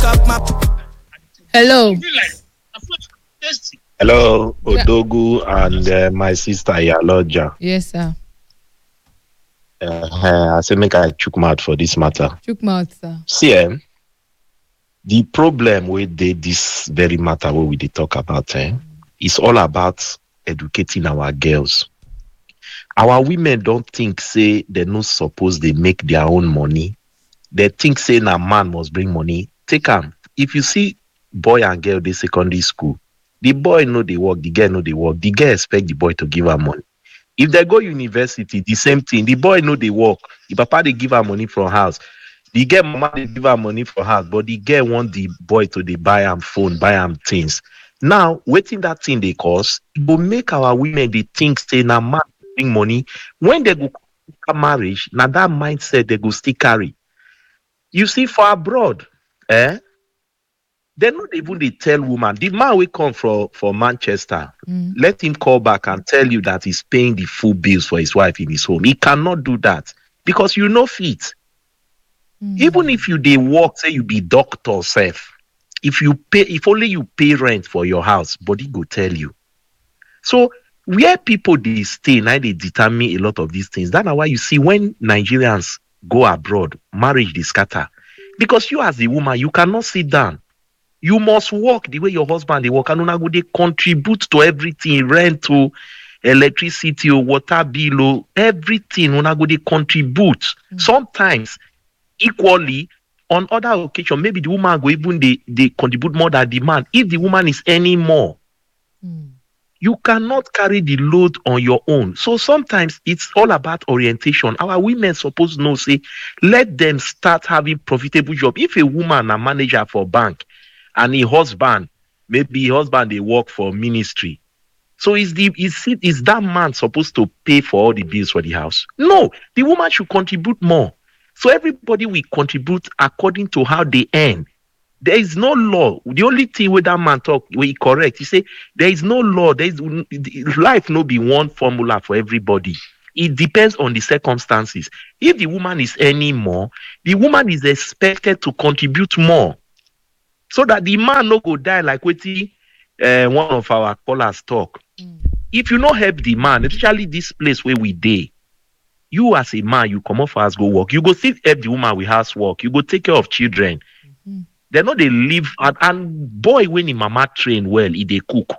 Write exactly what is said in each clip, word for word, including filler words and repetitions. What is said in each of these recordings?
up my. Hello. Hello, Odogu and uh, my sister Yaloja. Yes, sir. Uh, I say make I chook mouth for this matter. Chook mouth, sir. See, eh, the problem with the, this very matter what we dey talk about, eh, is all about educating our girls. Our women don't think say they not suppose they make their own money. They think say a man must bring money. Take them. If you see boy and girl they secondary school, the boy know they work, the girl know they work. The girl expect the boy to give her money. If they go university, the same thing. The boy know they work. The papa they give her money from house. The girl mama they give her money for house, but the girl want the boy to they buy him phone, buy him things. Now, waiting that thing they cost, it will make our women they think say na man bring money. When they go marriage, now that mindset they go still carry. You see, for abroad, eh? They not even they tell woman. The man will come from for Manchester. Mm. Let him call back and tell you that he's paying the full bills for his wife in his home. He cannot do that because you know fit. Mm. Even if you they work, say you be doctor self. If you pay, if only you pay rent for your house, body go tell you. So where people they stay, now they determine a lot of these things. That's why you see when Nigerians go abroad, marriage they scatter. Because you as a woman, you cannot sit down. You must work the way your husband they work, and una go they contribute to everything, rent to electricity or water bill or everything. Una go they contribute. Mm. Sometimes equally. On other occasions, maybe the woman go even they, they contribute more than the man. If the woman is any more, mm. you cannot carry the load on your own. So sometimes it's all about orientation. Our women supposed to know, say, let them start having profitable job. If a woman a manager for bank and a husband, maybe a husband they work for ministry. So is the is it is that man supposed to pay for all the bills for the house? No, the woman should contribute more. So everybody will contribute according to how they earn. There is no law. The only thing with that man talk, where he correct, he say there is no law. There is life no be one formula for everybody. It depends on the circumstances. If the woman is earning more, the woman is expected to contribute more, so that the man no go die like what he, uh, one of our callers talk. Mm. If you not help the man, especially this place where we dey. You as a man, you come off as go work. You go still help the woman with housework. You go take care of children. Mm-hmm. They know they live and, and boy when the mama train well, he they cook.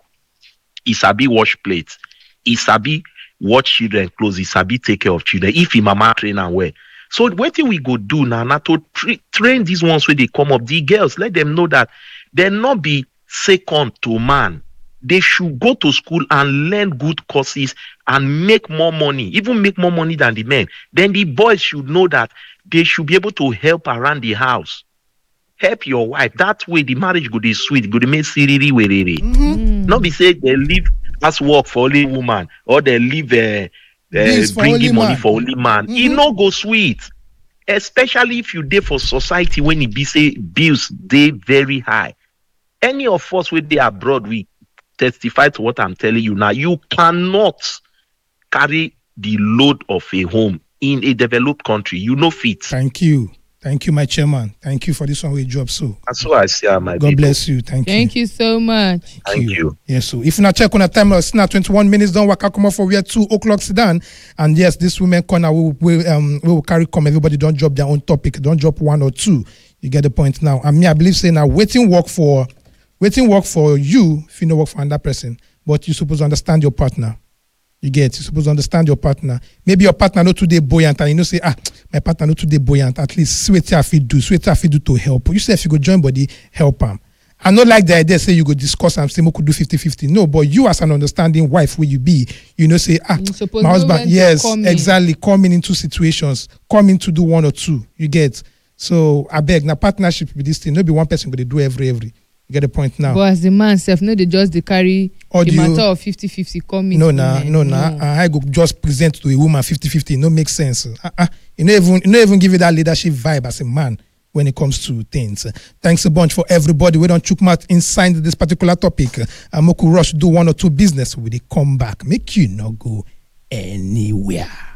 He sabi wash plates. He sabi watch children clothes. He sabi take care of children. If he mama train and well. So what thing we go do now, now to tra- train these ones when they come up, the girls, let them know that they not be second to man. They should go to school and learn good courses and make more money, even make more money than the men. Then the boys should know that they should be able to help around the house. Help your wife. That way the marriage go be sweet, go be make siriri werere. Mm-hmm. Not be say they leave as work for only woman or they leave uh, uh, bringing money man. for only man. Mm-hmm. It no go sweet. Especially if you dey for society when it be say bills they very high. Any of us with they abroad, we testify to what I'm telling you now. You cannot carry the load of a home in a developed country. You know fit. Thank you. Thank you, my chairman. Thank you for this one we job so. That's what I say, my God people. bless you. Thank, Thank you. you so much. Thank, Thank you. you. Yes, so if you not check on the time, it's now twenty-one minutes. Don't work out come up for we are two o'clock Sudan. And yes, this women corner will will um we will carry come. Everybody don't drop their own topic. Don't drop one or two. You get the point now. And me, I believe saying now waiting work for waiting work for you if you know work for another person. But you're supposed to understand your partner. You get, you're supposed to understand your partner. Maybe your partner not today buoyant and you know say, ah, my partner not today buoyant. At least see what I feel do, see what I feel do to help. You say if you go join body, help him. I not like the idea say you go discuss and say we could do fifty-fifty. No, but you as an understanding wife where you be, you know say, ah, my husband, yes, exactly, coming into situations, coming to do one or two. You get. So I beg now partnership with this thing, not be one person going to do every every. You get the point now. But as the man self, no, they just they carry Audio. the matter of fifty-fifty coming. No, nah, no, nah. No. I go just present to a woman fifty-fifty. No make sense. Uh, uh, you know even you know even give you that leadership vibe as a man when it comes to things. Uh, thanks a bunch for everybody. We don't chook mouth inside this particular topic. Uh, I'm going to rush do one or two business with a comeback. Make you not go anywhere.